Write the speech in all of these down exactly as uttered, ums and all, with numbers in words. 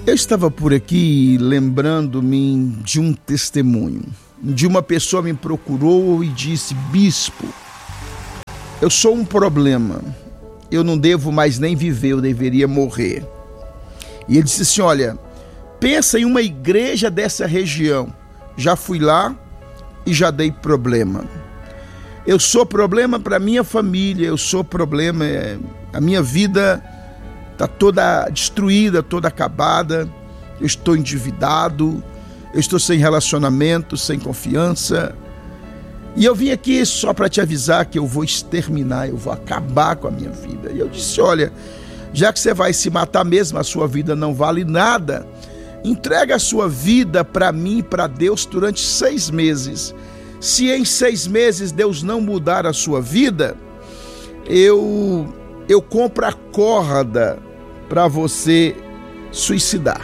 Eu estava por aqui lembrando-me de um testemunho, de uma pessoa me procurou e disse: bispo, eu sou um problema, eu não devo mais nem viver, eu deveria morrer. E ele disse assim: olha, pensa em uma igreja dessa região, já fui lá e já dei problema. Eu sou problema para minha família, eu sou problema, a minha vida está toda destruída, toda acabada, eu estou endividado, eu estou sem relacionamento, sem confiança. E eu vim aqui só para te avisar que eu vou exterminar, eu vou acabar com a minha vida. E eu disse: olha, já que você vai se matar mesmo, a sua vida não vale nada, entrega a sua vida para mim e para Deus durante seis meses. Se em seis meses Deus não mudar a sua vida, eu, eu compro a corda para você suicidar.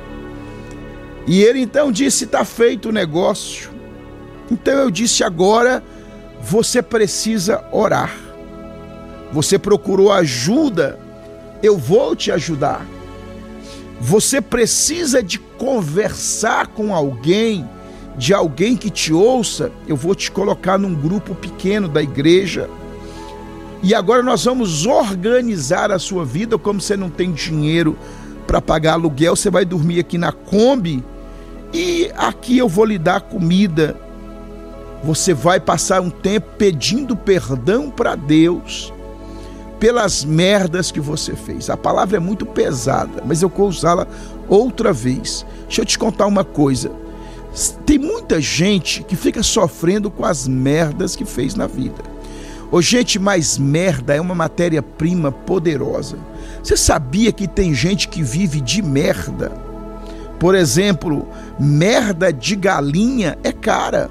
E ele então disse: está feito o negócio. Então eu disse: agora você precisa orar. Você procurou ajuda, eu vou te ajudar. Você precisa de conversar com alguém, de alguém que te ouça, eu vou te colocar num grupo pequeno da igreja. E agora nós vamos organizar a sua vida. Como você não tem dinheiro para pagar aluguel, você vai dormir aqui na Kombi e aqui eu vou lhe dar comida. Você vai passar um tempo pedindo perdão para Deus pelas merdas que você fez. A palavra é muito pesada, mas eu vou usá-la outra vez. Deixa eu te contar uma coisa. Tem muita gente que fica sofrendo com as merdas que fez na vida. Ô, gente, mas merda é uma matéria-prima poderosa. Você sabia que tem gente que vive de merda? Por exemplo, merda de galinha é cara.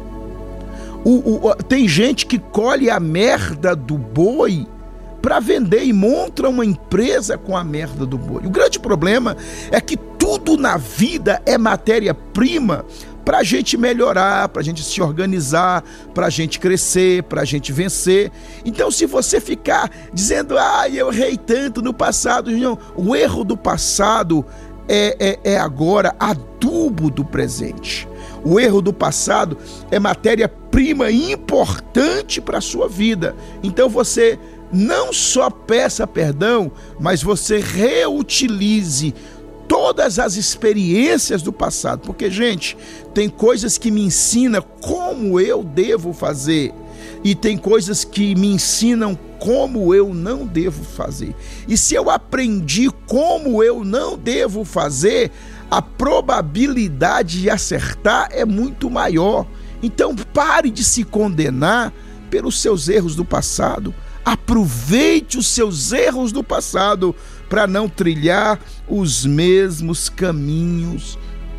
O, o, tem gente que colhe a merda do boi para vender e monta uma empresa com a merda do boi. O grande problema é que tudo na vida é matéria-prima para a gente melhorar, para a gente se organizar, para a gente crescer, para a gente vencer. Então, se você ficar dizendo: ah, eu errei tanto no passado, não, o erro do passado é, é, é agora adubo do presente. O erro do passado é matéria-prima importante para a sua vida. Então você não só peça perdão, mas você reutilize todas as experiências do passado. Porque, gente, tem coisas que me ensinam como eu devo fazer e tem coisas que me ensinam como eu não devo fazer. E se eu aprendi como eu não devo fazer, a probabilidade de acertar é muito maior. Então pare de se condenar pelos seus erros do passado. Aproveite os seus erros do passado para não trilhar os mesmos caminhos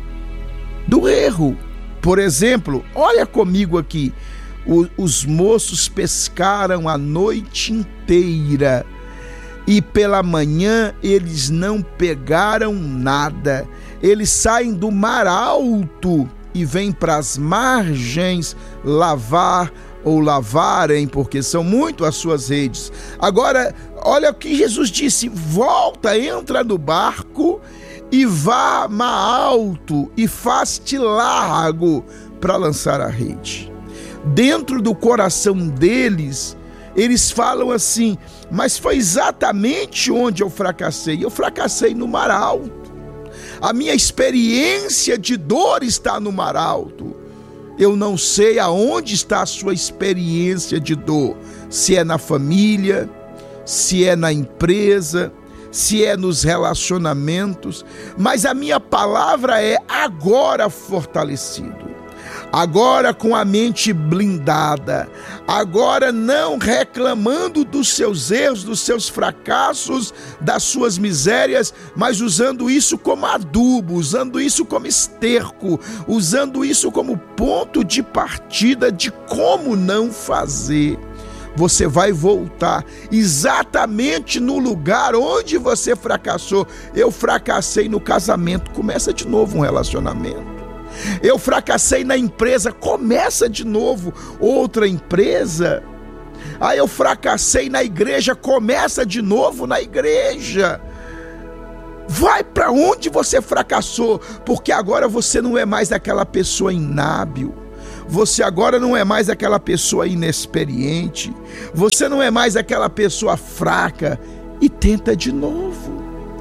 do erro. Por exemplo, olha comigo aqui. O, os moços pescaram a noite inteira e pela manhã eles não pegaram nada. Eles saem do mar alto e vêm para as margens lavar ou lavarem, porque são muito as suas redes. Agora, olha o que Jesus disse: volta, entra no barco e vá mar alto e faz-te largo para lançar a rede. Dentro do coração deles, eles falam assim: mas foi exatamente onde eu fracassei. Eu fracassei no mar alto. A minha experiência de dor está no mar alto. Eu não sei aonde está a sua experiência de dor. Se é na família, se é na empresa, se é nos relacionamentos. Mas a minha palavra é: agora fortalecido. Agora com a mente blindada, agora não reclamando dos seus erros, dos seus fracassos, das suas misérias, mas usando isso como adubo, usando isso como esterco, usando isso como ponto de partida de como não fazer. Você vai voltar exatamente no lugar onde você fracassou. Eu fracassei no casamento, começa de novo um relacionamento. Eu fracassei na empresa, começa de novo outra empresa. Ah, eu fracassei na igreja, começa de novo na igreja. Vai para onde você fracassou, porque agora você não é mais aquela pessoa inábil. Você agora não é mais aquela pessoa inexperiente. Você não é mais aquela pessoa fraca. E tenta de novo.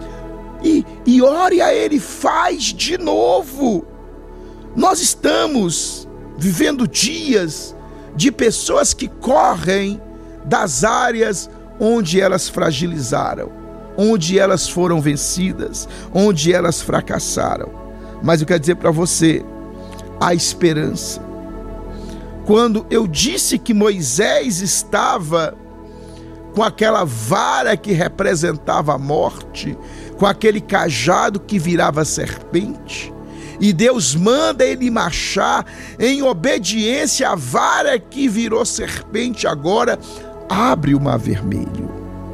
E, e ore a Ele, faz de novo. Nós estamos vivendo dias de pessoas que correm das áreas onde elas fragilizaram, onde elas foram vencidas, onde elas fracassaram. Mas eu quero dizer para você, há esperança. Quando eu disse que Moisés estava com aquela vara que representava a morte, com aquele cajado que virava serpente, e Deus manda ele marchar em obediência à vara que virou serpente, agora abre o mar vermelho.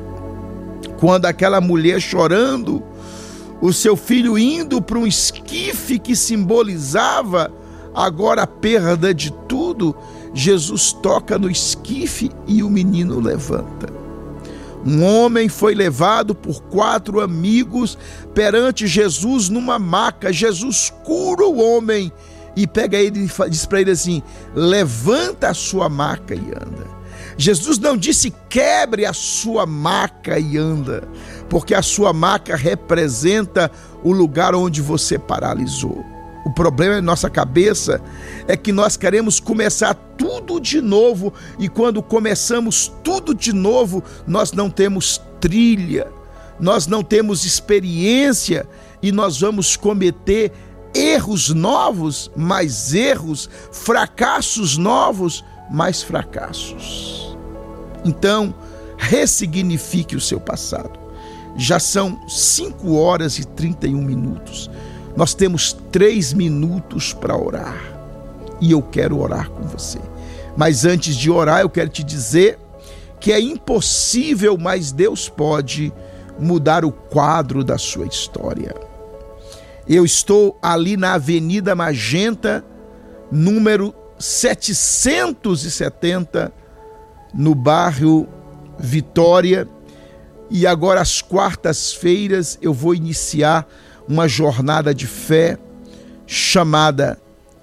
Quando aquela mulher chorando, o seu filho indo para um esquife que simbolizava agora a perda de tudo, Jesus toca no esquife e o menino levanta. Um homem foi levado por quatro amigos perante Jesus numa maca. Jesus cura o homem e pega ele e diz para ele assim: levanta a sua maca e anda. Jesus não disse quebre a sua maca e anda, porque a sua maca representa o lugar onde você paralisou. O problema em nossa cabeça é que nós queremos começar tudo de novo, e quando começamos tudo de novo, nós não temos trilha, nós não temos experiência, e nós vamos cometer erros novos, mais erros, fracassos novos, mais fracassos. Então, ressignifique o seu passado. Já são cinco horas e trinta e um minutos. Nós temos três minutos para orar. E eu quero orar com você. Mas antes de orar, eu quero te dizer que é impossível, mas Deus pode mudar o quadro da sua história. Eu estou ali na Avenida Magenta, número setecentos e setenta, no bairro Vitória. E agora, às quartas-feiras, eu vou iniciar uma jornada de fé chamada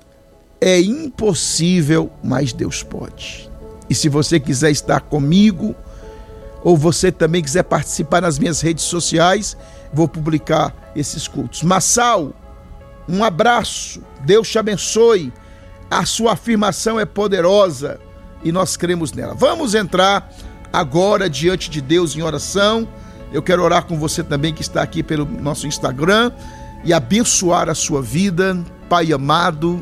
É Impossível, mas Deus Pode. E se você quiser estar comigo, ou você também quiser participar nas minhas redes sociais, vou publicar esses cultos. Massal, um abraço, Deus te abençoe, a sua afirmação é poderosa e nós cremos nela. Vamos entrar agora diante de Deus em oração. Eu quero orar com você também que está aqui pelo nosso Instagram e abençoar a sua vida. Pai amado,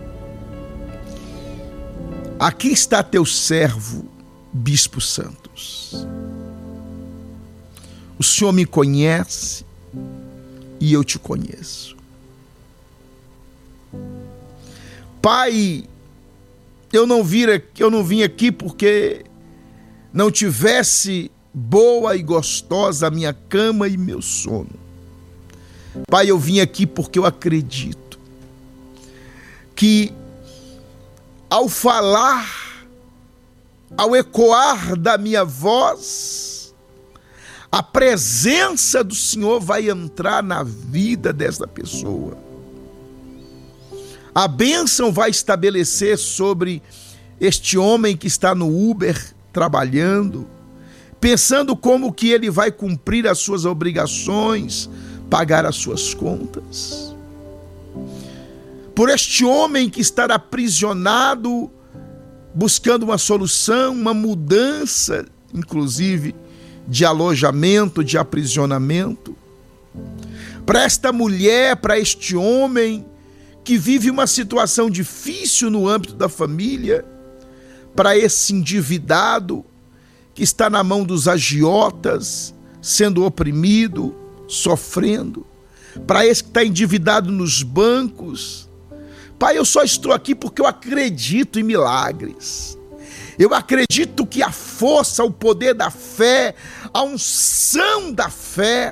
aqui está teu servo, Bispo Santos. O Senhor me conhece e eu te conheço. Pai, eu não vim, eu não vim aqui porque não tivesse boa e gostosa a minha cama e meu sono. Pai, eu vim aqui porque eu acredito que ao falar, ao ecoar da minha voz, a presença do Senhor vai entrar na vida desta pessoa. A bênção vai estabelecer sobre este homem que está no Uber trabalhando, pensando como que ele vai cumprir as suas obrigações, pagar as suas contas. Por este homem que está aprisionado, buscando uma solução, uma mudança, inclusive, de alojamento, de aprisionamento. Para esta mulher, para este homem que vive uma situação difícil no âmbito da família, para esse endividado que está na mão dos agiotas, sendo oprimido, sofrendo, para esse que está endividado nos bancos. Pai, eu só estou aqui porque eu acredito em milagres. Eu acredito que a força, o poder da fé, a unção da fé,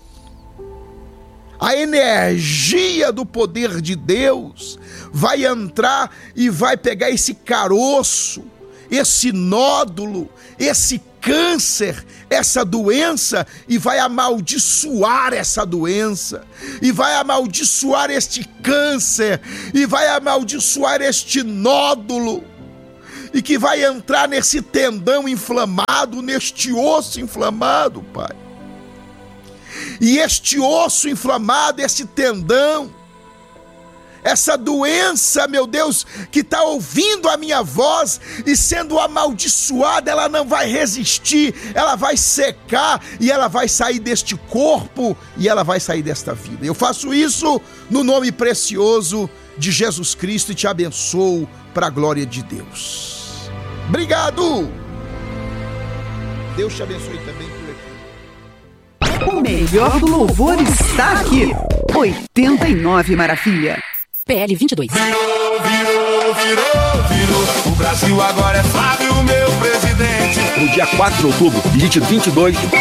a energia do poder de Deus vai entrar e vai pegar esse caroço, esse nódulo, esse câncer, essa doença, e vai amaldiçoar essa doença, e vai amaldiçoar este câncer, e vai amaldiçoar este nódulo, e que vai entrar nesse tendão inflamado, neste osso inflamado, Pai. E este osso inflamado, esse tendão, essa doença, meu Deus, que está ouvindo a minha voz e sendo amaldiçoada, ela não vai resistir, ela vai secar e ela vai sair deste corpo e ela vai sair desta vida. Eu faço isso no nome precioso de Jesus Cristo e te abençoo para a glória de Deus. Obrigado! Deus te abençoe também por aqui. O melhor do louvor está aqui. oitenta e nove Maravilha. P L vinte e dois. Virou, virou, virou, virou. O Brasil agora é Flávio, meu presidente. No dia quatro de outubro, digite vinte e dois.